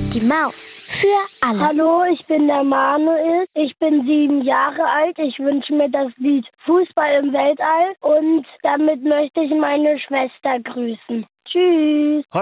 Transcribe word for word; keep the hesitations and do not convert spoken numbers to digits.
Micky Maus. Für alle. Hallo, ich bin der Manuel. Ich bin sieben Jahre alt. Ich wünsche mir das Lied Fußball im Weltall und damit möchte ich meine Schwester grüßen. Tschüss.